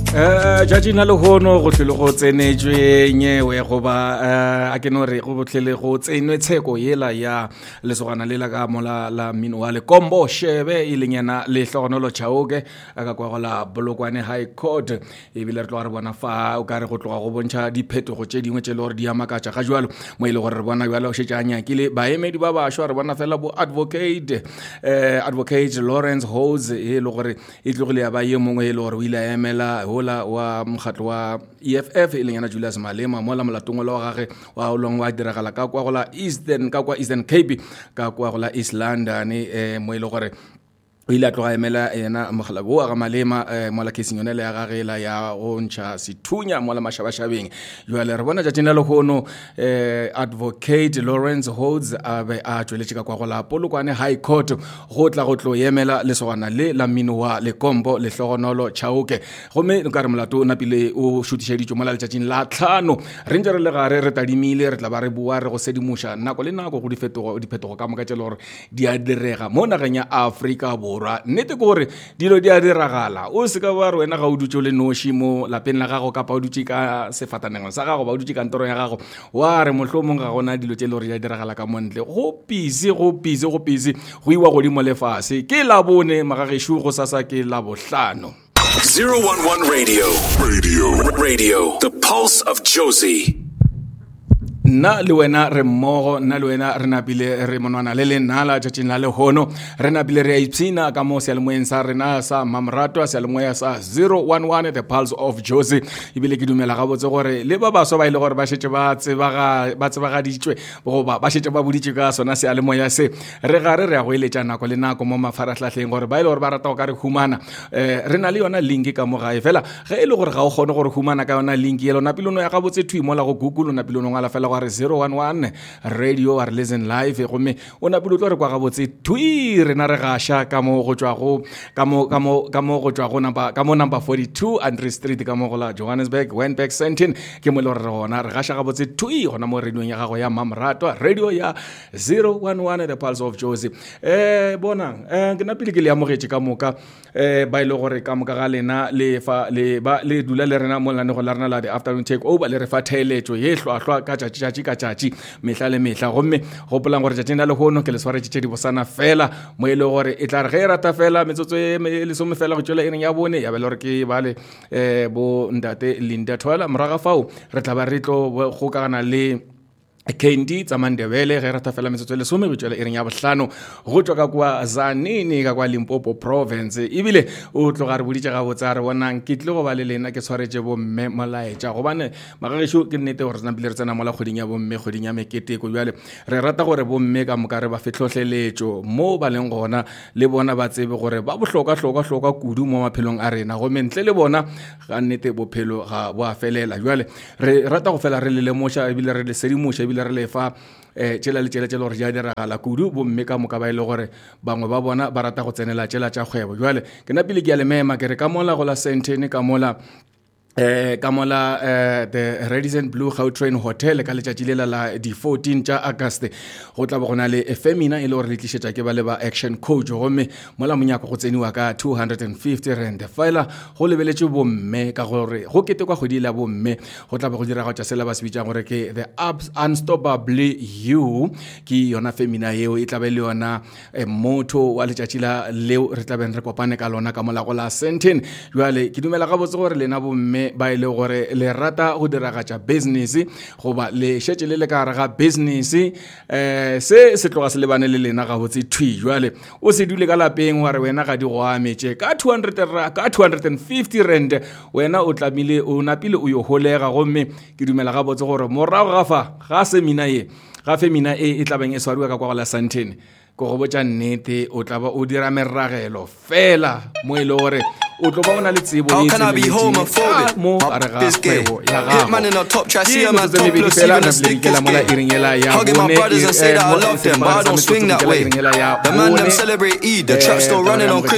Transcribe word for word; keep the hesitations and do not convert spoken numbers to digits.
eh judge na le hono go tlile go tsenetswe nyewe go ba a ke no re go tlile go tsenwe tsheko yela ya lesogana le la ka mola la mino wa le kombo shebe ile nyana le hlogonolo chaoke aka kwa gola bolokwane high court e bile re tlo re bona fa o ka re go tloga go bontsha diphetogo tše dingwe tše le gore di amakatša ga jwalo mo ile gore re bona jwalo o šetšanya ke le baemedi ba bašwa re bona fela bo advocate eh advocate Lawrence Holds e le gore e tlogile ya ba ye mongwe e le gore o ile a emela hola wa mkhatlo wa E F F ile nyana Julius Malema mola molatong lo wa gage wa olong wa diragala ka kwa gola Eastern ka kwa Eastern Cape ka kwa gola East London eh mo ile gore o ile a tloga emela ena mogala go ga Malema mola ke senyonela ya gage la ya go ntsha sethunya mola mashabashabeng jwale re bona jatena le hono eh advocate Lawrence Holds abe a tsweletše ka kwa go la polokwane high court go tla go tlo emela le sogana le la mino wa le kombo le hlogonolo chaoke gomme ka re molato na pile o shutišeditšwe mola letšatšing la tlhano re ntse re le gare re tadimile re tla ba re bua re go sedimuša nako le nako go diphetogo diphetogo ka moka tše le gore di a direga mo nageng ya Afrika bo nnete ke gore dilo di a diragala o se ka ba re wena ga o dutse le noši mo lapeng la gago kapa o dutse ka sefataneng sa gago ba o dutse kantoro ya gago wa re mohlomong ga gona dilo tše le gore di a diragala ka montle go busy go busy go busy go iwa godimo le fase ke la bone magageshu go sasa ke la bohlano zero one one radio radio radio the pulse of Josie na le wena re mmogo na le wena re napile re monwana le le nala tšatšing la le hono re napile re a ipsina ka mo sealemoeng sa rena sa Mamrato sealemoya sa zero one one the pulse of Josie ebile ke dumela gabotse gore le ba baswa ba ile gore ba šetše ba tsebaga ba tsebagaditšwe go ba ba šetše ba boditše ka sona sealemoya se re gare re a go eletša nako le nako mo mafaratlhatlheng gore ba ile gore ba rata go ka re humana eh re na le yona link ka mo gae fela ge e le gore ga o kgone gore humana ka yona link yelo napile no ya gabotse thui mola go Google napile no ngala fela re zero one one radio are listen live gomme o na pelo tlo re kwa gabotse thui rena re gasha ka mo go tswa go ka mo ka mo ka mo go tswa go number ka mo number forty-two Andre Street ka mo go la Johannesburg Wynberg Sentin ke mo le re gona re gasha gabotse thui gona mo radio ya gago ya Mamrato radio ya zero one one the pulse of Josie eh bona eh ke na pele ke le amogetse ka moka eh ba ile gore ka moka ga lena le fa le ba le dula le rena mo lane go la rena la the afternoon take over le re fa theletso ye hlwahlwa ka tšatši ka tšatši mehla le mehla gomme go polang gore tšatšing la le hono ke le sware tše di bosana fela mo ile gore e tla re ge rata fela metsotso e le some fela go tšwela eng ya bone ya bele gore ke ba le eh bo ntate Linda Thola moraga fao re tla ba re tlo go kana le Kendi tsa Mandebele ge rata fela metsotso le some go tšwela eng ya bohlano go tswa ka kwa Zanini ka kwa Limpopo province ebile o tloga re boditše ga botsa re bonang ke tle go ba le lena ke tshwaretše bo mme molaetša gobane magagesho ke nnete gore tsena pele re tsena mola kgoding ya bo mme kgoding ya meketeko jwale re rata gore bo mme ka moka re ba fetlotlheletšo mo ba leng gona le bona ba tsebe gore ba bohlokwa hlokwa hlokwa kudu mo maphelong a rena gomme ntle le bona ga nnete bophelo ga bo a felela jwale re rata go fela re le lemoša ebile re le sedimuša ebile re le fa eh tšela le tšela tšela gore ja diragala kudu bo mme ka moka ba ile gore bangwe ba bona ba rata go tsenela tšela tša kgwebo jwale ke na pele ke ya le mema ke re ka mola go la Sentene ka mola eh ka mola eh the Radisson Blue Gautrain Hotel ka letšatši le la di fourteen tša August go tla bona le Femina ile gore le tlišetša ke ba le ba Action Coach gomme mola monyako go tseniwa ka two hundred fifty rand fela go lebeletše bo mme ka gore go kete kwa kgwedi la bo mme go tla go dira go tša sela ba se bitšang gore ke the Unstoppably You ke yona Femina yeo e tla be le yona motho wa letšatši la leo re tla beng re kopane ka lona ka mola go la Sentene jwale ke dumela gabotse gore lena bo mme ba ile gore le rata go diragatša business goba le šetše le le ka gare ga business eh se se tloga se lebane le lena ga botse thui jwale o se dule ka lapeng wa re wena ga di go ametše ka two hundred ka two hundred fifty rand wena o tlamile o napile o yo holega gomme ke dumela ga botse gore morago ga fa ga semina ye ga Femina e e tlabeng e swariwa ka kwa la Santene go go botša nnete o tla ba o dira meragelo fela mo ile gore o tlo ba ona le tsebo How can I be homophobic? mo My are ga biz gay. kgwebo ya gago Hitman in a top track, see a Ke man metsotso e top mebedi plus fela even na a stick blekela is mola gay. iring ela ya Hugging my bone, brothers and eh, say that I mo- love them, mo- but I don't metsotso swing that blekela way. iring ela ya The man bone, them celebrate Eid, the eh, trap still running on taba ya